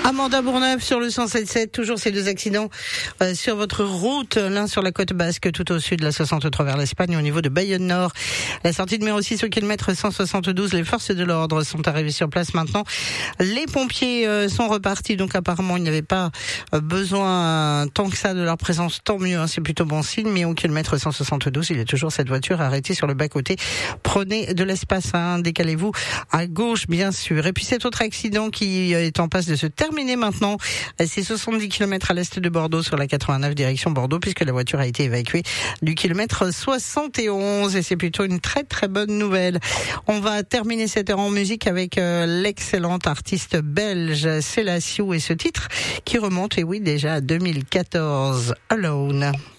Amanda Bourneuf sur le 107.7, toujours ces deux accidents sur votre route, l'un sur la côte basque tout au sud, la 63 vers l'Espagne au niveau de Bayonne Nord. La sortie numéro 6 au kilomètre 172, les forces de l'ordre sont arrivées sur place maintenant. Les pompiers sont repartis, donc apparemment il n'y avait pas besoin tant que ça de leur présence, tant mieux, c'est plutôt bon signe, mais au kilomètre 172, il y a toujours cette voiture arrêtée sur le bas-côté. Prenez de l'espace, décalez-vous à gauche bien sûr. Et puis cet autre accident qui est en passe de se terminer maintenant, c'est 70 km à l'est de Bordeaux sur la 89 direction Bordeaux, puisque la voiture a été évacuée du kilomètre 71 et c'est plutôt une très très bonne nouvelle. On va terminer cette heure en musique avec l'excellente artiste belge Céla Siou et ce titre qui remonte, et oui, déjà à 2014, Alone.